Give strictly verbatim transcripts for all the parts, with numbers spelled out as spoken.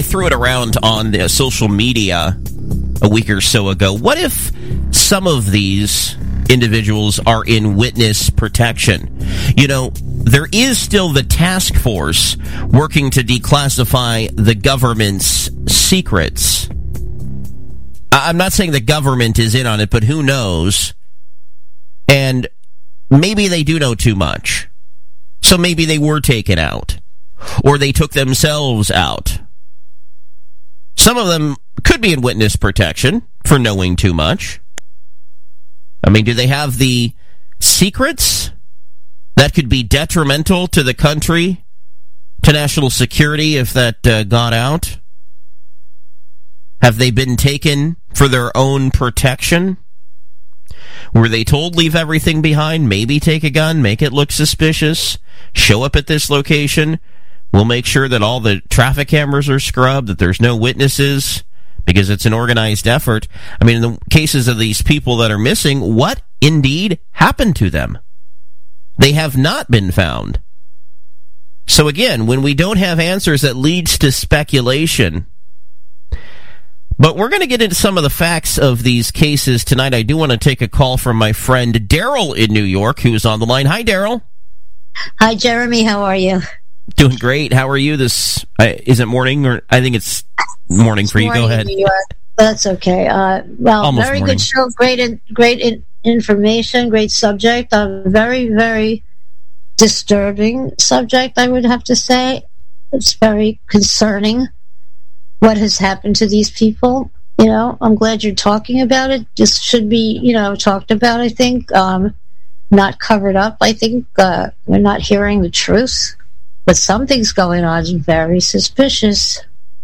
threw it around on the social media a week or so ago. What if some of these individuals are in witness protection? You know, there is still the task force working to declassify the government's secrets. I'm not saying the government is in on it, but who knows? And maybe they do know too much. So maybe they were taken out. Or they took themselves out. Some of them could be in witness protection for knowing too much. I mean, do they have the secrets that could be detrimental to the country, to national security if that uh, got out? Have they been taken for their own protection? Were they told leave everything behind, maybe take a gun, make it look suspicious, show up at this location, we'll make sure that all the traffic cameras are scrubbed, that there's no witnesses, because it's an organized effort. I mean, in the cases of these people that are missing, what indeed happened to them? They have not been found. So again, when we don't have answers, that leads to speculation. But we're going to get into some of the facts of these cases tonight. I do want to take a call from my friend Daryl in New York, who is on the line. Hi, Daryl. Hi, Jeremy. How are you? Doing great. How are you? This uh, is it morning, or I think it's morning it's for you. Morning Go ahead. In New York. That's okay. Uh, well, Almost very morning. good show. Great, in, great in, information. Great subject. A very, very disturbing subject, I would have to say. It's very concerning what has happened to these people. You know, I'm glad you're talking about it. This should be, you know, talked about, I think. Um, not covered up, I think. Uh, we're not hearing the truth. But something's going on. It's very suspicious.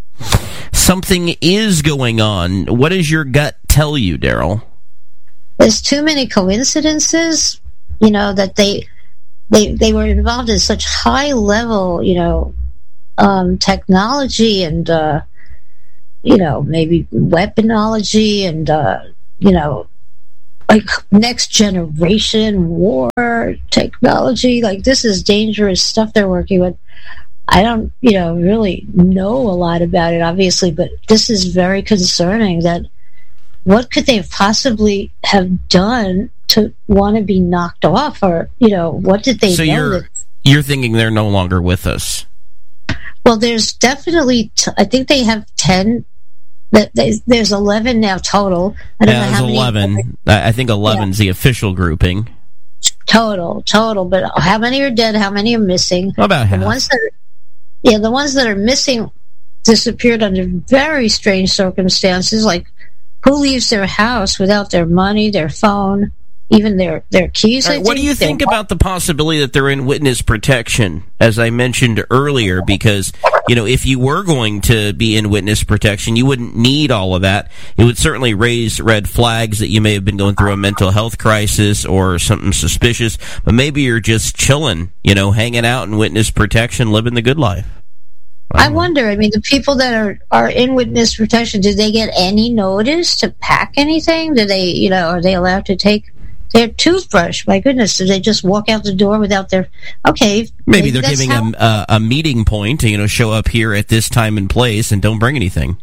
Something is going on. What does your gut tell you, Daryl? There's too many coincidences, you know, that they they they were involved in such high level, you know, um, technology and, uh, you know, maybe weaponology and, uh, you know, like next generation war technology. Like, this is dangerous stuff they're working with. I don't, you know, really know a lot about it, obviously, but this is very concerning. That what could they possibly have done to want to be knocked off, or, you know, what did they so know? you're that, you're thinking they're no longer with us? well, there's definitely, t- I think they have ten. That there's eleven now total. I don't yeah, know there's how many. eleven. I think eleven's yeah. the official grouping. Total, total. But how many are dead? How many are missing? About half. The ones that are, yeah, the ones that are missing disappeared under very strange circumstances. Like, who leaves their house without their money, their phone, even their, their keys? Right, what do you think about the possibility that they're in witness protection, as I mentioned earlier? Because, you know, if you were going to be in witness protection, you wouldn't need all of that. It would certainly raise red flags that you may have been going through a mental health crisis or something suspicious, but maybe you're just chilling, you know, hanging out in witness protection, living the good life. I wonder, I mean, the people that are, are in witness protection, did they get any notice to pack anything? Did they, you know, are they allowed to take their toothbrush? My goodness, did they just walk out the door without their... Okay. Maybe, maybe they're giving how... them a, a meeting point, you know, show up here at this time and place and don't bring anything.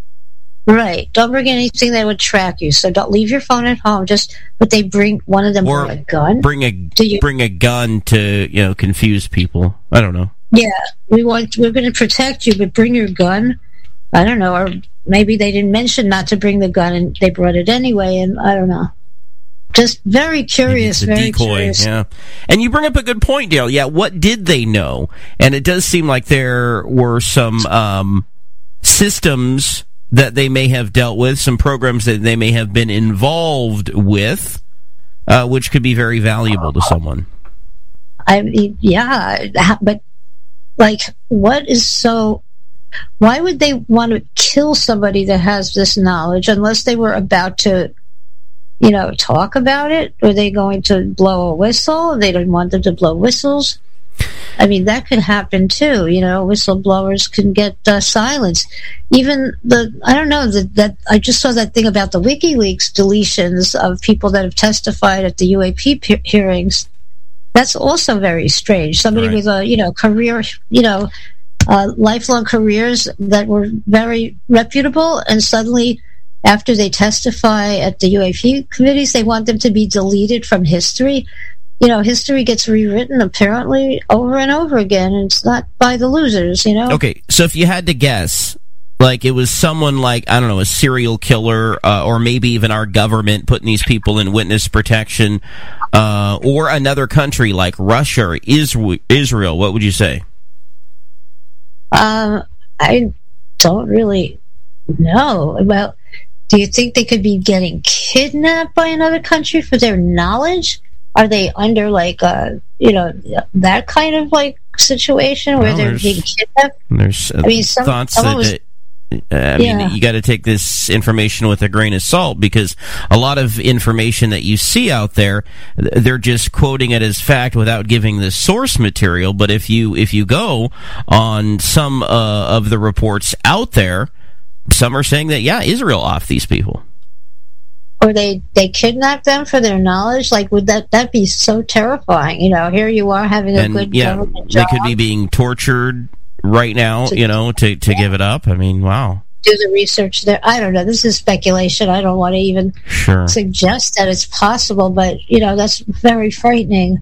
Right. Don't bring anything that would track you. So don't leave your phone at home. Just, but they bring, one of them or bring a gun. Bring a, you... bring a gun to, you know, confuse people. I don't know. Yeah, we want, we're going to protect you, but bring your gun. I don't know, or maybe they didn't mention not to bring the gun and they brought it anyway, and I don't know. Just very curious, Maybe it's a very decoy, curious. Yeah. And you bring up a good point, Dale. Yeah, what did they know? And it does seem like there were some um, systems that they may have dealt with, some programs that they may have been involved with, uh, which could be very valuable to someone. I mean, yeah, but like, what is so... Why would they want to kill somebody that has this knowledge unless they were about to, you know, talk about it? Were they going to blow a whistle? They didn't want them to blow whistles. I mean, that could happen too. You know, whistleblowers can get uh, silenced. Even the, I don't know, that, that I just saw that thing about the WikiLeaks deletions of people that have testified at the U A P pe- hearings. That's also very strange. Somebody right. with a, you know, career, you know, uh, lifelong careers that were very reputable, and suddenly, after they testify at the U A P committees, they want them to be deleted from history. You know, history gets rewritten apparently over and over again, and it's not by the losers, you know? Okay, so if you had to guess, like it was someone like, I don't know, a serial killer, uh, or maybe even our government putting these people in witness protection, uh, or another country like Russia or Israel, what would you say? Um, I don't really know. Well, do you think they could be getting kidnapped by another country for their knowledge? Are they under, like, uh, you know, that kind of, like, situation where well, they're being kidnapped? There's uh, I mean, some, thoughts that, was, it, uh, I yeah. mean, you got to take this information with a grain of salt, because a lot of information that you see out there, they're just quoting it as fact without giving the source material. But if you if you go on some uh, of the reports out there, some are saying that, yeah, Israel off these people. Or they, they kidnap them for their knowledge? Like, would that that be so terrifying? You know, here you are having a and, good yeah, government job. They could be being tortured right now, to, you know, to, to yeah. give it up. I mean, wow. Do the research there. I don't know. This is speculation. I don't want to even sure. suggest that it's possible, but, you know, that's very frightening.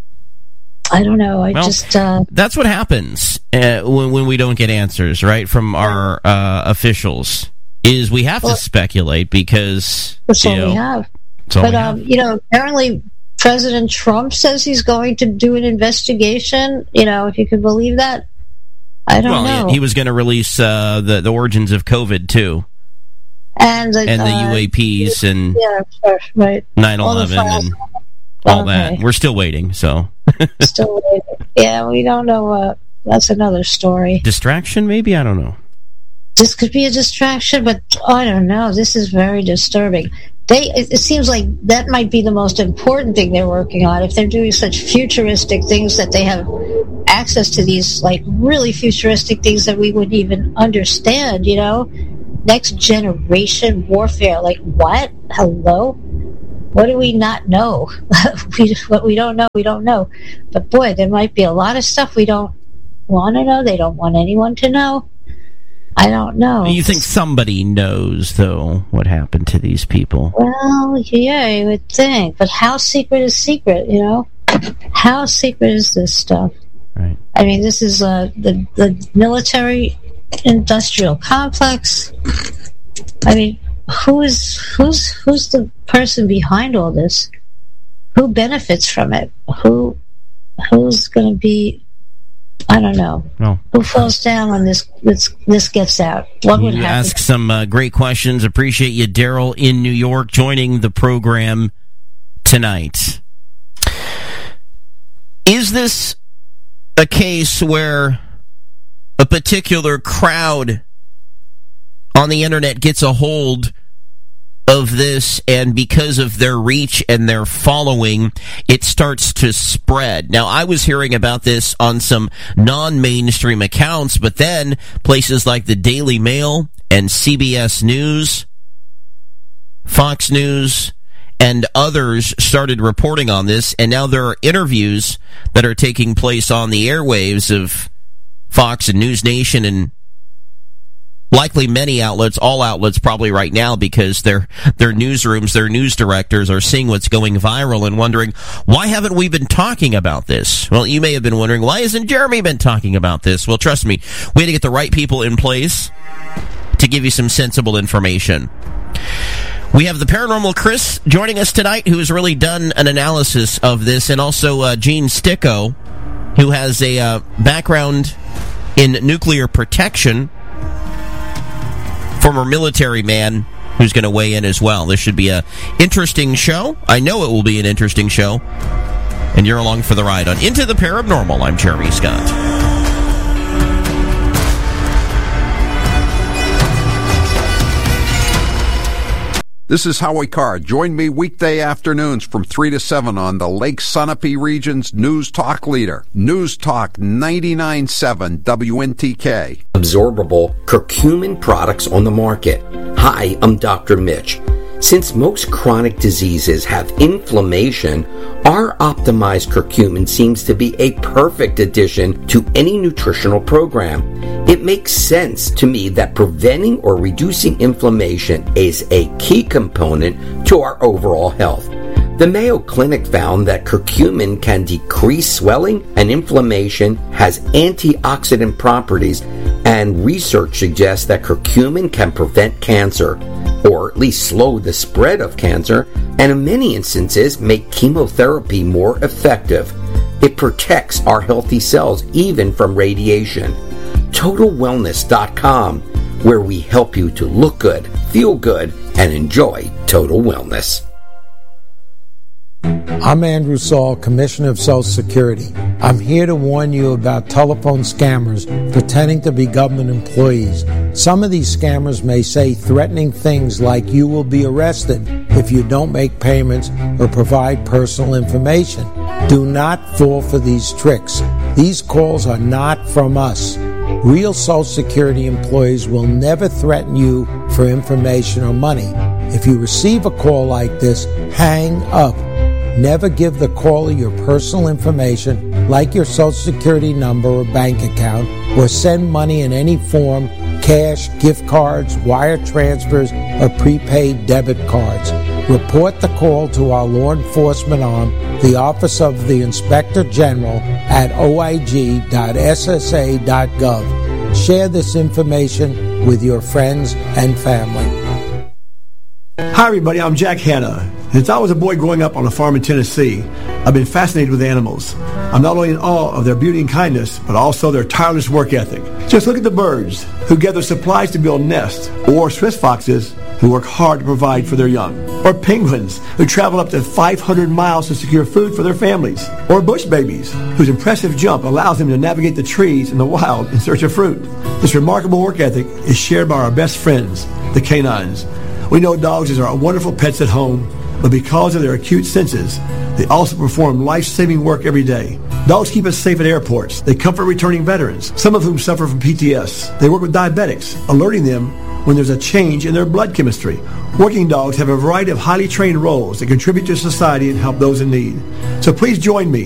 I don't know. I well, just... Uh, that's what happens uh, when, when we don't get answers, right, from our uh, officials. Is we have well, to speculate because that's all know, we have. But we um, have. you know, apparently President Trump says he's going to do an investigation. You know, if you could believe that, I don't well, know. Yeah, he was going to release uh, the the origins of COVID too, and the, and the uh, U A Ps and yeah, sure, right, nine eleven and all okay. that. We're still waiting. So still waiting. Yeah, we don't know. Uh, that's another story. Distraction, maybe. I don't know. This could be a distraction, but I don't know. This is very disturbing. They, it, it seems like that might be the most important thing they're working on. If they're doing such futuristic things that they have access to these, like, really futuristic things that we wouldn't even understand, you know? Next generation warfare. Like, what? Hello? What do we not know? we, what we don't know, we don't know. But, boy, there might be a lot of stuff we don't want to know. They don't want anyone to know. I don't know. You think somebody knows, though, what happened to these people? Well, yeah, you would think. But how secret is secret, you know? How secret is this stuff? Right. I mean, this is uh, the, the military-industrial complex. I mean, who is who's who's the person behind all this? Who benefits from it? Who Who's going to be... I don't know. No. Who falls down when this this, this gets out? What would you happen? Ask some uh, great questions. Appreciate you, Daryl, in New York, joining the program tonight. Is this a case where a particular crowd on the internet gets a hold of this, and because of their reach and their following, it starts to spread? Now, I was hearing about this on some non-mainstream accounts, but then places like the Daily Mail and C B S News, Fox News, and others started reporting on this, and now there are interviews that are taking place on the airwaves of Fox and News Nation and likely many outlets, all outlets probably right now, because their their newsrooms, their news directors are seeing what's going viral and wondering, why haven't we been talking about this? Well, you may have been wondering, why hasn't Jeremy been talking about this? Well, trust me, we had to get the right people in place to give you some sensible information. We have the Paranormal Chris joining us tonight, who has really done an analysis of this, and also uh, Gene Sticco, who has a uh, background in nuclear protection, former military man who's going to weigh in as well. This should be an interesting show. I know it will be an interesting show. And you're along for the ride on Into the Paranormal. I'm Jeremy Scott. This is Howie Carr. Join me weekday afternoons from three to seven on the Lake Sunapee region's News Talk leader, News Talk ninety-nine point seven W N T K. Absorbable curcumin products on the market. Hi, I'm Doctor Mitch. Since most chronic diseases have inflammation, our optimized curcumin seems to be a perfect addition to any nutritional program. It makes sense to me that preventing or reducing inflammation is a key component to our overall health. The Mayo Clinic found that curcumin can decrease swelling and inflammation, has antioxidant properties, and research suggests that curcumin can prevent cancer, or at least slow the spread of cancer, and in many instances make chemotherapy more effective. It protects our healthy cells even from radiation. Total Wellness dot com, where we help you to look good, feel good, and enjoy total wellness. I'm Andrew Saul, Commissioner of Social Security. I'm here to warn you about telephone scammers pretending to be government employees. Some of these scammers may say threatening things like you will be arrested if you don't make payments or provide personal information. Do not fall for these tricks. These calls are not from us. Real Social Security employees will never threaten you for information or money. If you receive a call like this, hang up. Never give the caller your personal information, like your Social Security number or bank account, or send money in any form, cash, gift cards, wire transfers, or prepaid debit cards. Report the call to our law enforcement arm, the Office of the Inspector General, at o i g dot s s a dot gov. Share this information with your friends and family. Hi everybody, I'm Jack Hanna. Since I was a boy growing up on a farm in Tennessee, I've been fascinated with animals. I'm not only in awe of their beauty and kindness, but also their tireless work ethic. Just look at the birds who gather supplies to build nests, or Swiss foxes who work hard to provide for their young, or penguins who travel up to five hundred miles to secure food for their families, or bush babies whose impressive jump allows them to navigate the trees in the wild in search of fruit. This remarkable work ethic is shared by our best friends, the canines. We know dogs are wonderful pets at home, but because of their acute senses, they also perform life-saving work every day. Dogs keep us safe at airports. They comfort returning veterans, some of whom suffer from P T S. They work with diabetics, alerting them when there's a change in their blood chemistry. Working dogs have a variety of highly trained roles that contribute to society and help those in need. So please join me